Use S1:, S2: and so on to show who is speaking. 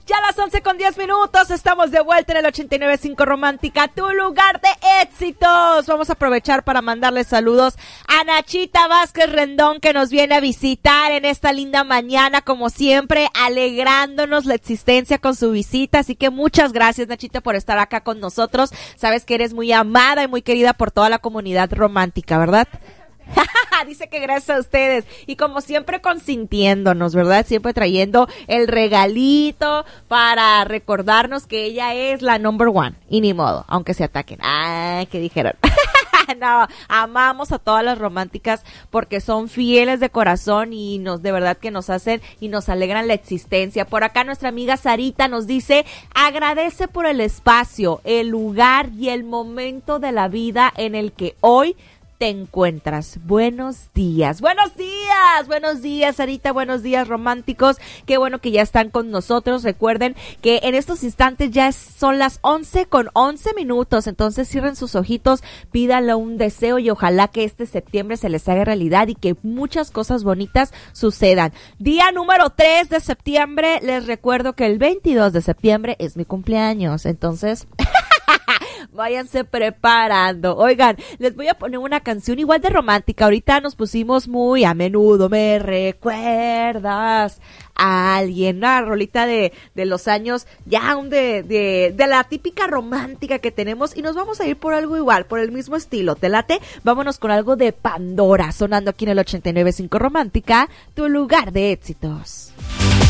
S1: Ya a las 11:10, estamos de vuelta en el 89.5 Romántica, tu lugar de éxitos. Vamos a aprovechar para mandarle saludos a Nachita Vázquez Rendón, que nos viene a visitar en esta linda mañana, como siempre, alegrándonos la existencia con su visita. Así que muchas gracias, Nachita, por estar acá con nosotros. Sabes que eres muy amada y muy querida por toda la comunidad romántica, ¿verdad? Dice que gracias a ustedes, y como siempre consintiéndonos, ¿verdad? Siempre trayendo el regalito para recordarnos que ella es la number one, y ni modo, aunque se ataquen. ¿Qué dijeron? No, amamos a todas las románticas porque son fieles de corazón y de verdad que nos hacen y nos alegran la existencia. Por acá nuestra amiga Sarita nos dice: agradece por el espacio, el lugar y el momento de la vida en el que hoy te encuentras. Buenos días, Sarita, buenos días, románticos. Qué bueno que ya están con nosotros. Recuerden que en estos instantes ya son las 11:11, entonces cierren sus ojitos, pídanle un deseo y ojalá que este septiembre se les haga realidad y que muchas cosas bonitas sucedan. Día número 3 de septiembre, les recuerdo que el 22 de septiembre es mi cumpleaños, entonces váyanse preparando. Oigan, les voy a poner una canción igual de romántica. Ahorita nos pusimos muy a menudo. Me recuerdas a alguien, una rolita de los años, ya de la típica romántica que tenemos, y nos vamos a ir por algo igual, por el mismo estilo. ¿Te late? Vámonos con algo de Pandora, sonando aquí en el 89.5 Romántica, tu lugar de éxitos.